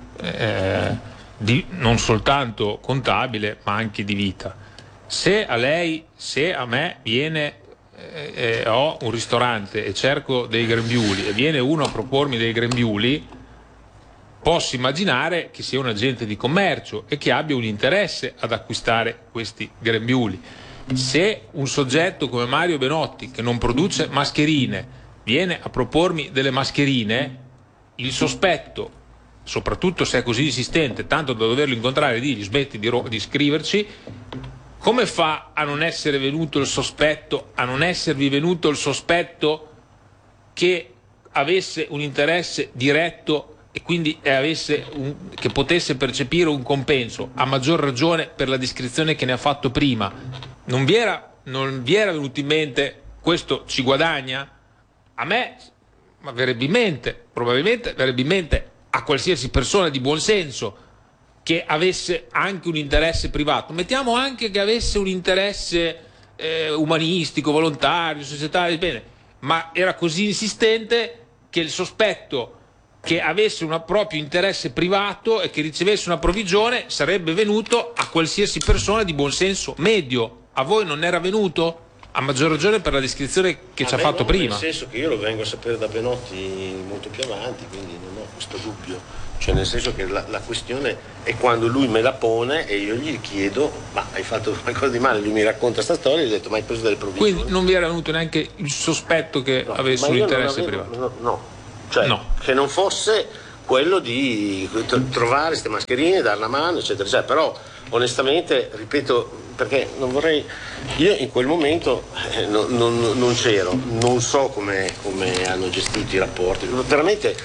non soltanto contabile ma anche di vita. Se a me viene ho un ristorante e cerco dei grembiuli e viene uno a propormi dei grembiuli, posso immaginare che sia un agente di commercio e che abbia un interesse ad acquistare questi grembiuli. Se un soggetto come Mario Benotti, che non produce mascherine, viene a propormi delle mascherine, il sospetto, soprattutto se è così insistente, tanto da doverlo incontrare e dirgli smetti di scriverci, come fa a non essere venuto il sospetto, a non esservi venuto il sospetto che avesse un interesse diretto e quindi che potesse percepire un compenso, a maggior ragione per la descrizione che ne ha fatto prima? Non vi era venuto in mente questo ci guadagna? A me verrebbe in mente, probabilmente verrebbe in mente a qualsiasi persona di buon senso che avesse anche un interesse privato. Mettiamo anche che avesse un interesse umanistico, volontario, societario, bene, ma era così insistente che il sospetto che avesse un proprio interesse privato e che ricevesse una provvigione sarebbe venuto a qualsiasi persona di buon senso medio. A voi non era venuto? A maggior ragione per la descrizione che ci ha fatto prima. Nel senso che io lo vengo a sapere da Benotti molto più avanti, quindi non ho questo dubbio. Cioè nel senso che la questione è quando lui me la pone e io gli chiedo: ma hai fatto qualcosa di male? Lui mi racconta questa storia e gli ho detto: ma hai preso delle provvigioni? Quindi non vi era venuto neanche il sospetto che avesse un interesse privato? Cioè che non fosse quello di trovare queste mascherine, dare una mano, eccetera, eccetera. Però onestamente, ripeto, perché non vorrei, io in quel momento non c'ero, non so come hanno gestito i rapporti, veramente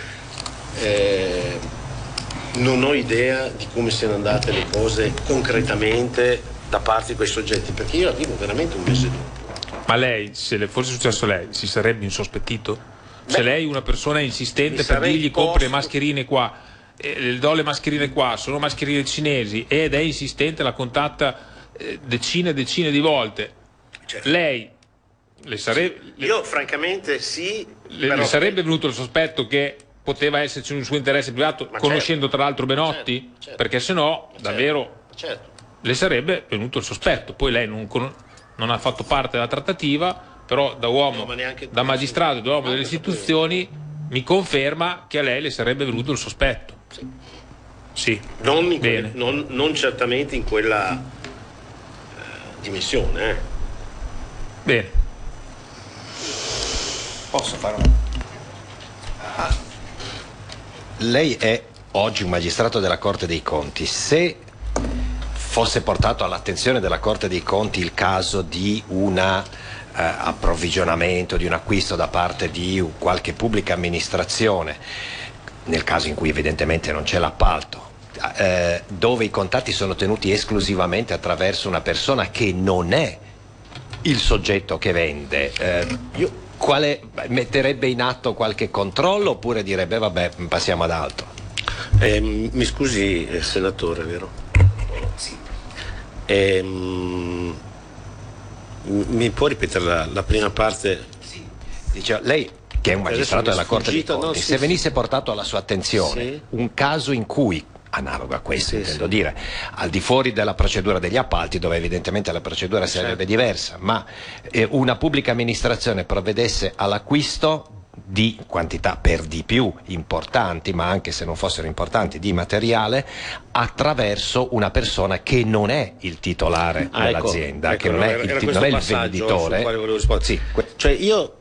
non ho idea di come siano andate le cose concretamente da parte di quei soggetti, perché io arrivo veramente un mese dopo. Ma lei, se le fosse successo a lei, si sarebbe insospettito? Se lei una persona insistente per dirgli compri le mascherine qua, le do le mascherine qua, sono mascherine cinesi, ed è insistente, la contatta decine e decine di volte, certo. Lei le sarebbe... Io francamente sì. Le sarebbe venuto il sospetto che poteva esserci un suo interesse privato, conoscendo tra l'altro Benotti? Certo. Perché se no, davvero, le sarebbe venuto il sospetto. Poi lei non ha fatto parte della trattativa, però da uomo, da magistrato, da uomo delle istituzioni, mi conferma che a lei le sarebbe venuto il sospetto. Sì. Non certamente in quella dimensione. Bene. Posso fare Lei è oggi un magistrato della Corte dei Conti. Se fosse portato all'attenzione della Corte dei Conti il caso di un approvvigionamento, di un acquisto da parte di qualche pubblica amministrazione, nel caso in cui evidentemente non c'è l'appalto, dove i contatti sono tenuti esclusivamente attraverso una persona che non è il soggetto che vende, metterebbe in atto qualche controllo oppure direbbe vabbè, passiamo ad altro? Mi scusi, senatore, vero? Sì. Mi può ripetere la prima parte? Sì. Diceva, lei che è un magistrato della Corte dei Conti, se venisse portato alla sua attenzione un caso in cui, analogo a questo intendo dire, al di fuori della procedura degli appalti, dove evidentemente la procedura sarebbe diversa, ma una pubblica amministrazione provvedesse all'acquisto di quantità per di più importanti, ma anche se non fossero importanti, di materiale attraverso una persona che non è il titolare dell'azienda, che non è il venditore. Sì. Cioè io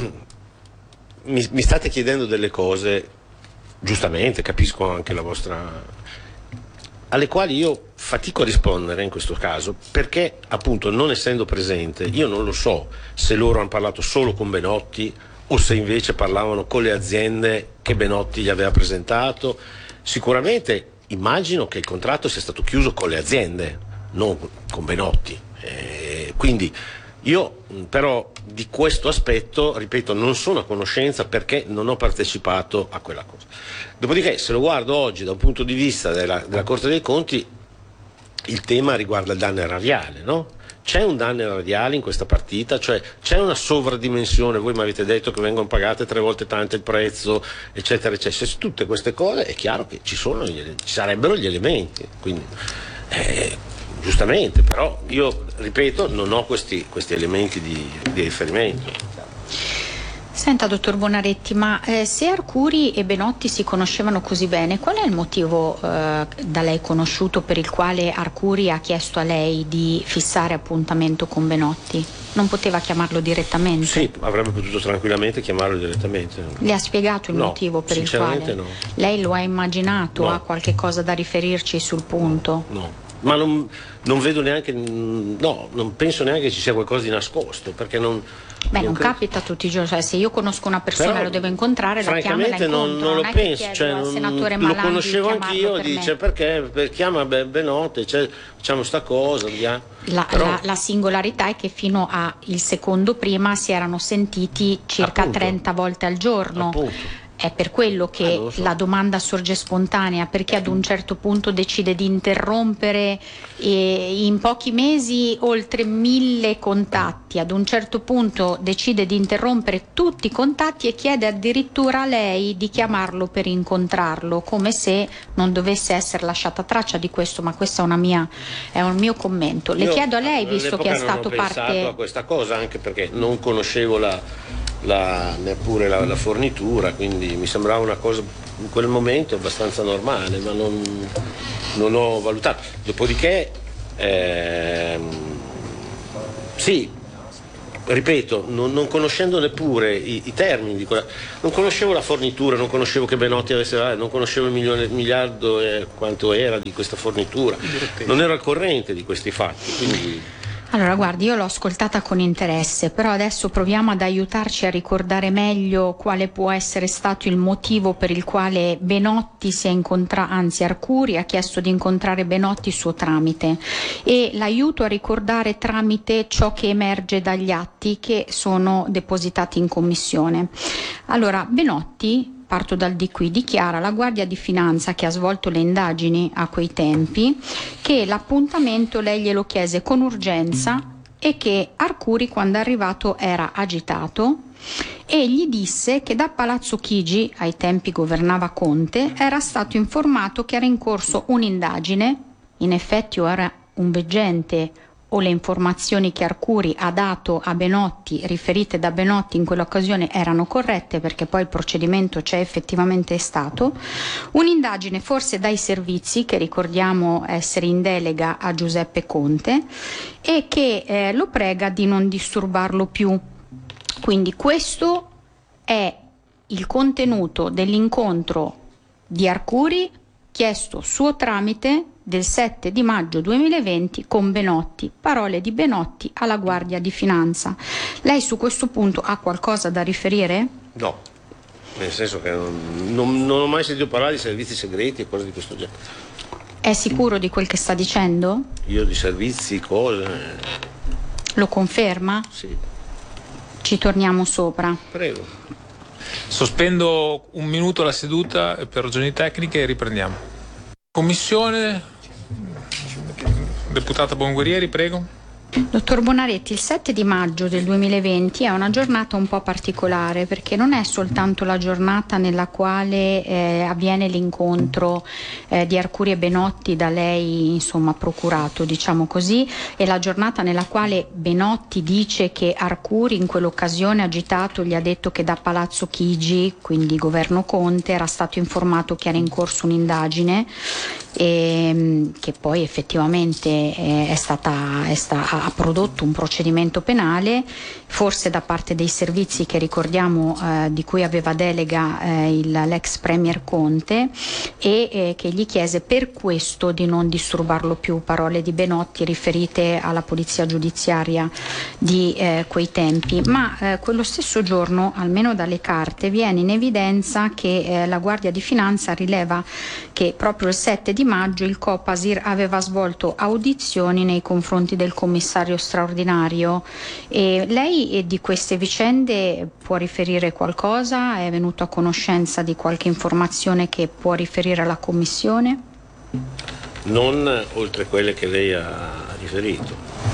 mi state chiedendo delle cose, giustamente, capisco anche la vostra, alle quali io fatico a rispondere in questo caso, perché appunto non essendo presente io non lo so se loro hanno parlato solo con Benotti o se invece parlavano con le aziende che Benotti gli aveva presentato. Sicuramente immagino che il contratto sia stato chiuso con le aziende, non con Benotti, quindi io però di questo aspetto, ripeto, non sono a conoscenza perché non ho partecipato a quella cosa. Dopodiché, se lo guardo oggi da un punto di vista della Corte dei Conti, il tema riguarda il danno erariale, no? C'è un danno erariale in questa partita, cioè c'è una sovradimensione, voi mi avete detto che vengono pagate 3 volte tanto il prezzo, eccetera, eccetera. Se tutte queste cose è chiaro che ci sarebbero gli elementi, quindi giustamente, però io ripeto non ho questi elementi di riferimento. Senta, dottor Bonaretti, ma se Arcuri e Benotti si conoscevano così bene, qual è il motivo da lei conosciuto per il quale Arcuri ha chiesto a lei di fissare appuntamento con Benotti? Non poteva chiamarlo direttamente? Sì, avrebbe potuto tranquillamente chiamarlo direttamente. Le ha spiegato il motivo per il quale? No. Lei lo ha immaginato? No. Ha qualche cosa da riferirci sul punto? No. Ma non vedo neanche, non penso neanche che ci sia qualcosa di nascosto, perché non capita tutti i giorni, cioè, se io conosco una persona, però, lo devo incontrare, la chiamo e la incontro. non lo penso, cioè, al senatore Malan, lo conoscevo anch'io, dice perché chiama Benotti, facciamo sta cosa, la singolarità è che fino al secondo prima si erano sentiti circa 30 volte al giorno. È per quello che la domanda sorge spontanea, perché ad un certo punto decide di interrompere in pochi mesi oltre 1000 contatti, ad un certo punto decide di interrompere tutti i contatti e chiede addirittura a lei di chiamarlo per incontrarlo, come se non dovesse essere lasciata traccia di questo, ma questo è un mio commento. Le chiedo a lei, visto che è stato parte... Non ho pensato a questa cosa, anche perché non conoscevo neppure la fornitura, quindi mi sembrava una cosa in quel momento abbastanza normale, ma non ho valutato. Dopodiché sì, ripeto, non conoscendo neppure i termini di quella, non conoscevo la fornitura, non conoscevo che Benotti avesse, non conoscevo il miliardo quanto era di questa fornitura, non ero al corrente di questi fatti, quindi... Allora, guardi, io l'ho ascoltata con interesse, però adesso proviamo ad aiutarci a ricordare meglio quale può essere stato il motivo per il quale Benotti si è incontrato, anzi Arcuri ha chiesto di incontrare Benotti suo tramite, e l'aiuto a ricordare tramite ciò che emerge dagli atti che sono depositati in commissione. Allora, Benotti, parto dal di qui, dichiara alla Guardia di Finanza, che ha svolto le indagini a quei tempi, che l'appuntamento lei glielo chiese con urgenza e che Arcuri, quando è arrivato, era agitato, e gli disse che da Palazzo Chigi, ai tempi governava Conte, era stato informato che era in corso un'indagine. In effetti o era un veggente o le informazioni che Arcuri ha dato a Benotti, riferite da Benotti in quell'occasione, erano corrette, perché poi il procedimento c'è effettivamente stato, un'indagine forse dai servizi, che ricordiamo essere in delega a Giuseppe Conte, e che lo prega di non disturbarlo più. Quindi questo è il contenuto dell'incontro di Arcuri chiesto suo tramite del 7 di maggio 2020 con Benotti, parole di Benotti alla Guardia di Finanza. Lei su questo punto ha qualcosa da riferire? No, nel senso che non ho mai sentito parlare di servizi segreti e cose di questo genere. È sicuro di quel che sta dicendo? Io di servizi, cose... Lo conferma? Sì. Ci torniamo sopra. Prego. Sospendo un minuto la seduta per ragioni tecniche e riprendiamo. Commissione, deputata Bonguerieri, prego. Dottor Bonaretti, il 7 di maggio del 2020 è una giornata un po' particolare, perché non è soltanto la giornata nella quale avviene l'incontro di Arcuri e Benotti da lei procurato, diciamo così, è la giornata nella quale Benotti dice che Arcuri in quell'occasione agitato gli ha detto che da Palazzo Chigi, quindi governo Conte, era stato informato che era in corso un'indagine che poi effettivamente ha prodotto un procedimento penale, forse da parte dei servizi che ricordiamo di cui aveva delega l'ex premier Conte, e che gli chiese per questo di non disturbarlo più, parole di Benotti riferite alla polizia giudiziaria di quei tempi. Ma quello stesso giorno, almeno dalle carte, viene in evidenza che la Guardia di Finanza rileva che proprio il 7 di maggio il Copasir aveva svolto audizioni nei confronti del commissario straordinario. E lei di queste vicende può riferire qualcosa? È venuto a conoscenza di qualche informazione che può riferire alla Commissione? Non oltre quelle che lei ha riferito.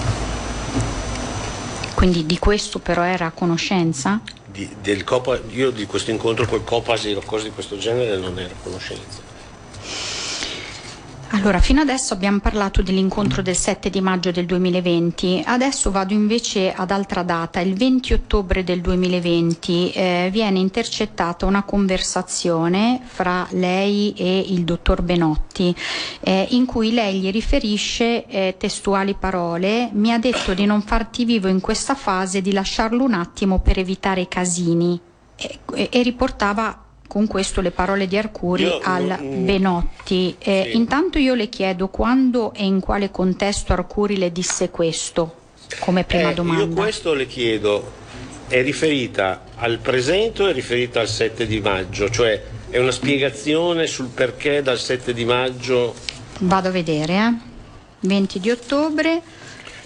Quindi di questo però era a conoscenza? Io di questo incontro col Copasir o cose di questo genere non ero a conoscenza. Allora, fino adesso abbiamo parlato dell'incontro del 7 di maggio del 2020, adesso vado invece ad altra data. Il 20 ottobre del 2020 viene intercettata una conversazione fra lei e il dottor Benotti, in cui lei gli riferisce testuali parole: mi ha detto di non farti vivo in questa fase, di lasciarlo un attimo per evitare casini, e riportava con questo le parole di Arcuri Benotti. Sì. Intanto io le chiedo quando e in quale contesto Arcuri le disse questo, come prima domanda. Io questo le chiedo, è riferita al presente o è riferita al 7 di maggio? Cioè è una spiegazione sul perché dal 7 di maggio? Vado a vedere, 20 di ottobre.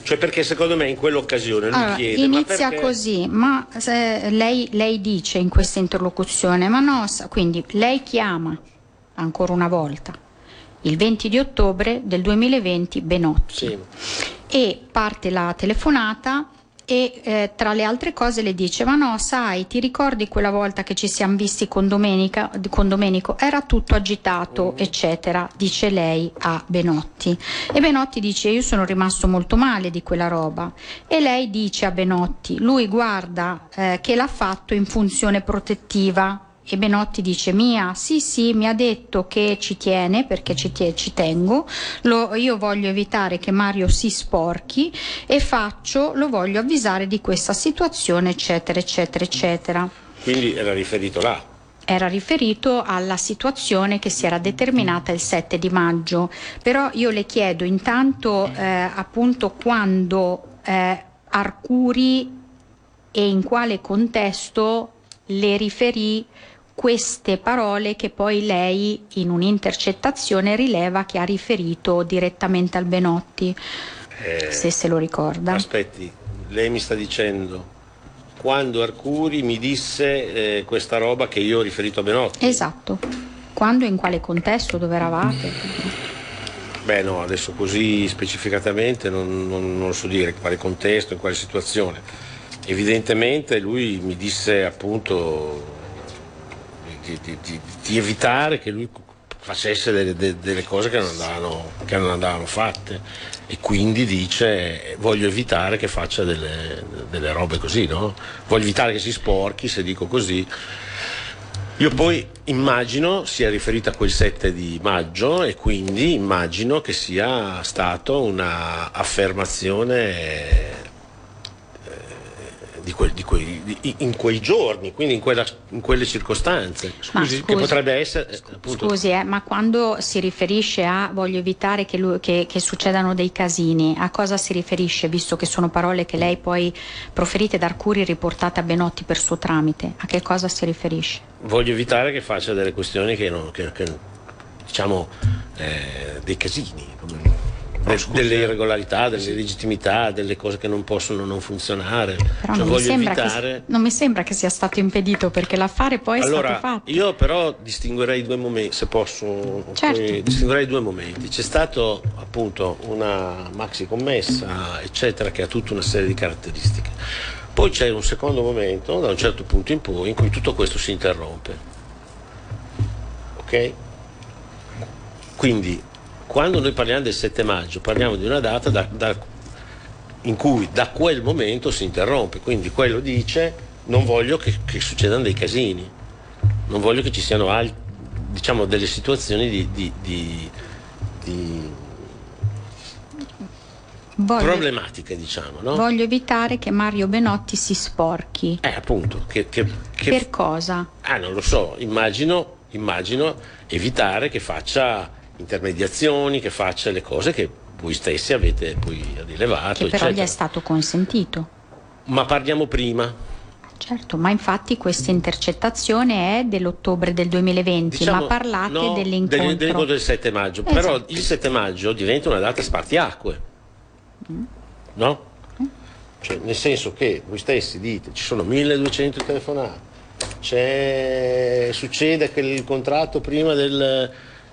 Cioè, perché secondo me in quell'occasione lui chiede... Inizia perché... così, ma lei dice in questa interlocuzione, ma no, quindi lei chiama ancora una volta il 20 di ottobre del 2020 Benotti, sì, e parte la telefonata e tra le altre cose le dice: ma no, sai, ti ricordi quella volta che ci siamo visti con Domenico? Era tutto agitato, eccetera, dice lei a Benotti. E Benotti dice: io sono rimasto molto male di quella roba. E lei dice a Benotti: lui guarda che l'ha fatto in funzione protettiva. E Benotti dice: Mia, sì, mi ha detto che ci tiene, perché ci tengo, io voglio evitare che Mario si sporchi e lo voglio avvisare di questa situazione, eccetera, eccetera, eccetera. Quindi era riferito là? Era riferito alla situazione che si era determinata il 7 di maggio. Però io le chiedo intanto appunto quando Arcuri e in quale contesto le riferì queste parole che poi lei in un'intercettazione rileva che ha riferito direttamente al Benotti, se lo ricorda. Aspetti, lei mi sta dicendo quando Arcuri mi disse questa roba che io ho riferito a Benotti? Esatto. Quando e in quale contesto, dove eravate? Beh no, adesso così specificatamente non lo so dire, in quale contesto, in quale situazione. Evidentemente lui mi disse appunto di evitare che lui facesse delle cose che non andavano fatte, e quindi dice: voglio evitare che faccia delle robe così, no? Voglio evitare che si sporchi, se dico così. Io poi immagino sia riferita a quel 7 di maggio e quindi immagino che sia stato una affermazione in quei giorni, quindi in quelle circostanze. Scusi, che potrebbe essere appunto... Scusi, ma quando si riferisce a voglio evitare che succedano dei casini, a cosa si riferisce, visto che sono parole che lei poi proferite da Arcuri e riportate a Benotti per suo tramite? A che cosa si riferisce? Voglio evitare che faccia delle questioni che diciamo dei casini, delle irregolarità, delle illegittimità, delle cose che non possono non funzionare. Però non mi sembra che sia stato impedito, perché l'affare poi è stato fatto. Io però distinguerei due momenti, se posso. Certo. Distinguerei due momenti. C'è stato appunto una maxi commessa, eccetera, che ha tutta una serie di caratteristiche. Poi c'è un secondo momento, da un certo punto in poi, in cui tutto questo si interrompe. Ok? Quindi quando noi parliamo del 7 maggio parliamo di una data in cui da quel momento si interrompe, quindi quello dice: non voglio che succedano dei casini, non voglio che ci siano diciamo delle situazioni problematiche, diciamo, no? Voglio evitare che Mario Benotti si sporchi. Appunto. Per cosa? Non lo so, immagino evitare che faccia intermediazioni, che faccia le cose che voi stessi avete poi rilevato, che però eccetera. gli è stato consentito. Ma parliamo prima. Certo, ma infatti questa intercettazione è dell'ottobre del 2020, diciamo, ma parlate dell'incontro del 7 maggio. Esatto. Però il 7 maggio diventa una data spartiacque, no? Cioè, nel senso che voi stessi dite ci sono 1200 telefonate, succede che il contratto prima del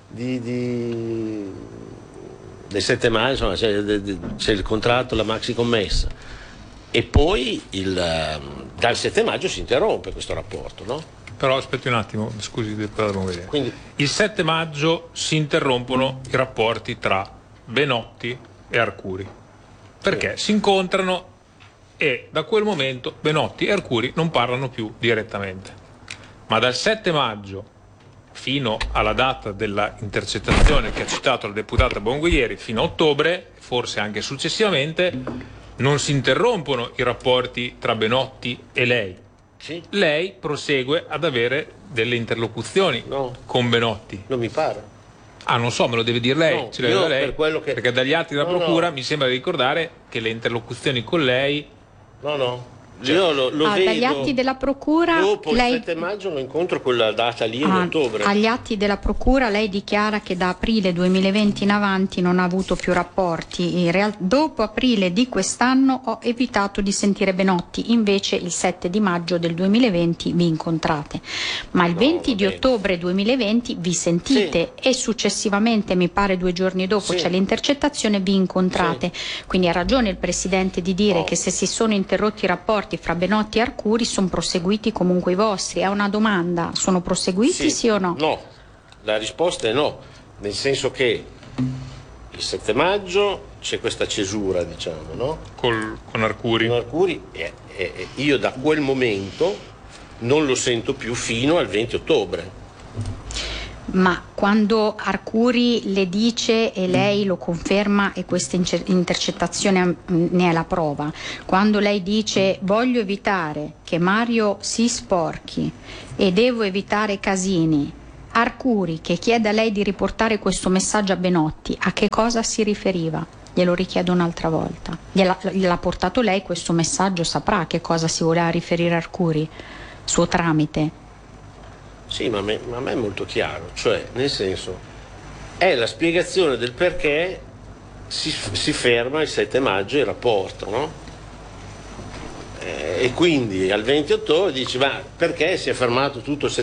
7 maggio, insomma, c'è il contratto, la maxi commessa, e poi dal 7 maggio si interrompe questo rapporto, no? Però aspetti un attimo, scusi, dobbiamo vedere. Quindi, il 7 maggio si interrompono i rapporti tra Benotti e Arcuri, perché si incontrano e da quel momento Benotti e Arcuri non parlano più direttamente. Ma dal 7 maggio fino alla data della intercettazione che ha citato la deputata Bonguieri, fino a ottobre, forse anche successivamente, non si interrompono i rapporti tra Benotti e lei. sì? Lei prosegue ad avere delle interlocuzioni con Benotti. Non mi pare. Non so, me lo deve dire lei. No, ce deve lei, per quello che... perché dagli atti della procura mi sembra di ricordare che le interlocuzioni con lei... No, Io lo vedo dagli atti della procura dopo lei... il 7 maggio lo incontro quella data lì in ottobre. Agli atti della procura lei dichiara che da aprile 2020 in avanti non ha avuto più rapporti. Dopo aprile di quest'anno ho evitato di sentire Benotti, invece il 7 di maggio del 2020 vi incontrate, ma il 20 di ottobre 2020 vi sentite e successivamente, mi pare 2 giorni dopo, c'è l'intercettazione, vi incontrate. Quindi ha ragione il Presidente di dire che se si sono interrotti i rapporti fra Benotti e Arcuri sono proseguiti comunque i vostri. È una domanda: sono proseguiti sì o no? No, la risposta è no, nel senso che il 7 maggio c'è questa cesura, diciamo, no? Con Arcuri. Con Arcuri e io da quel momento non lo sento più fino al 20 ottobre. Ma quando Arcuri le dice, e lei lo conferma e questa intercettazione ne è la prova, quando lei dice voglio evitare che Mario si sporchi e devo evitare casini, Arcuri che chiede a lei di riportare questo messaggio a Benotti, a che cosa si riferiva? Glielo richiedo un'altra volta. Gliel'ha portato lei questo messaggio, saprà a che cosa si voleva riferire Arcuri, suo tramite. Sì, ma a me è molto chiaro, cioè nel senso è la spiegazione del perché si ferma il 7 maggio il rapporto, no? E quindi al 20 ottobre dici ma perché si è fermato tutto il 7